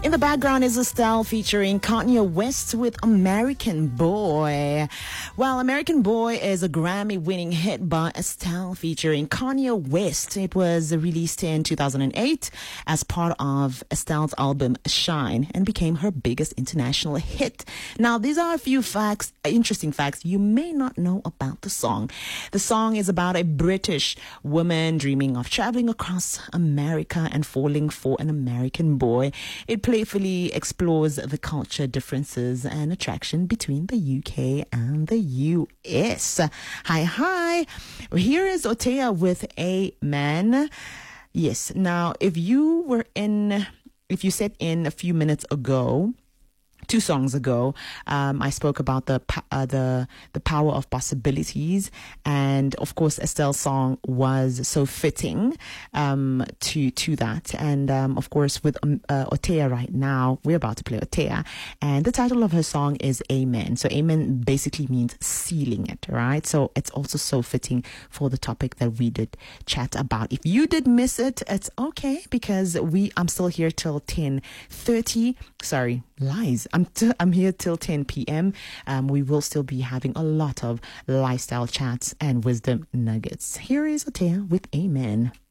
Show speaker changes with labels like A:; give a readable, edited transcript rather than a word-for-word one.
A: In the background is Estelle featuring Kanye West with American Boy. Well, American Boy is a Grammy-winning hit by Estelle featuring Kanye West. It was released in 2008 as part of Estelle's album Shine and became her biggest international hit. Now, these are a few facts, interesting facts you may not know about the song. The song is about a British woman dreaming of traveling across America and falling for an American boy. It playfully explores the culture differences and attraction between the UK and the US. Hi. Here is Otea with Amen. Yes. Now, if you said in a few minutes ago, 2 songs ago, I spoke about the power of possibilities, and of course Estelle's song was so fitting to that. And of course with Otea right now, we're about to play Otea, and the title of her song is Amen. So Amen basically means sealing it, right? So it's also so fitting for the topic that we did chat about. If you did miss it, it's okay, because I'm still here till 10:30. Sorry, lies. I'm here till 10 p.m. We will still be having a lot of lifestyle chats and wisdom nuggets. Here is Otea with Amen.